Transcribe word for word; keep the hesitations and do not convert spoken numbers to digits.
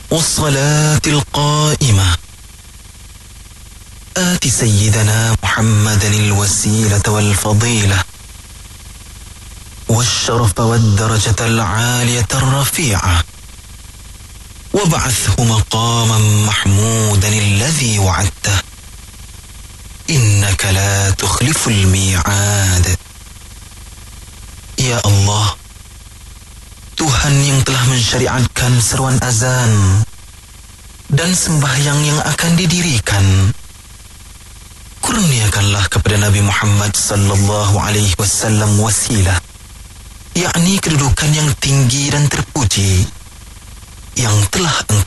والصلاة القائمة آت سيدنا محمدا الوسيلة والفضيلة والشرف والدرجة العالية الرفيعة وابعثه مقاما محمودا الذي وعدته إنك لا تخلف الميعاد. Ya Allah, Tuhan yang telah mensyariatkan seruan azan dan sembahyang yang akan didirikan, kurniakanlah kepada Nabi Muhammad sallallahu alaihi wasallam wasilah, yakni kedudukan yang tinggi dan terpuji yang telah Engkau